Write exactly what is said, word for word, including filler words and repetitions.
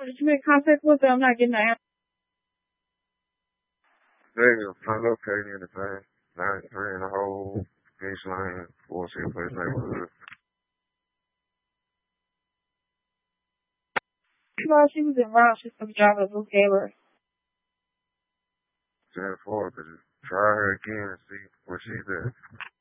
Did you make contact with her? I'm not getting the answer. Daniel, I'm located in the thing. ninety-three in the whole East Lane, four six place neighborhood. Well, she was in route. She's some driver who gave her. ten four, could you try her again and see what she's at?